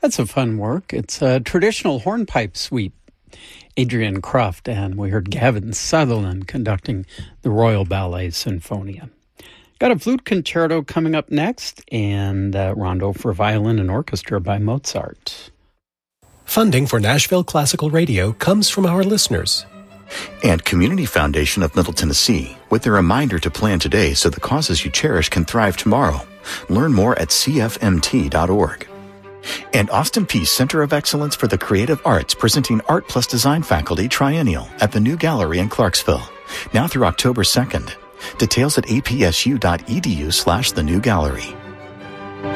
That's a fun work. It's a traditional hornpipe sweep. Adrian Croft, and we heard Gavin Sutherland conducting the Royal Ballet Sinfonia. Got a flute concerto coming up next, and rondo for violin and orchestra by Mozart. Funding for Nashville Classical Radio comes from our listeners. And Community Foundation of Middle Tennessee, with a reminder to plan today so the causes you cherish can thrive tomorrow. Learn more at cfmt.org. And Austin Peay Center of Excellence for the Creative Arts, presenting Art Plus Design Faculty Triennial at the New Gallery in Clarksville, now through October 2nd. Details at apsu.edu/the New Gallery.